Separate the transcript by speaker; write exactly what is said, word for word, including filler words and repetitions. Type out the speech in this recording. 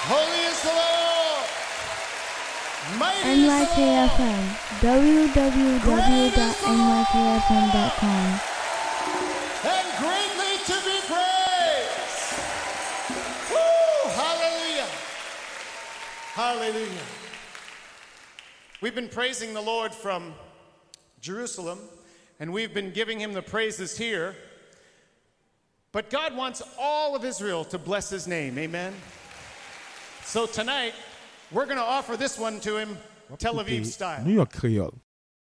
Speaker 1: Holy is the Lord. Mighty
Speaker 2: N Y
Speaker 1: is the
Speaker 2: K F
Speaker 1: Lord.
Speaker 2: M, w w w dot n y k f m dot com.
Speaker 1: And greatly to be praised. Woo! Hallelujah. Hallelujah. We've been praising the Lord from Jerusalem, and we've been giving him the praises here. But God wants all of Israel to bless his name. Amen. So tonight, we're going to offer this one to him, Tel Aviv
Speaker 3: Écoutez
Speaker 1: style.
Speaker 3: New York Creole.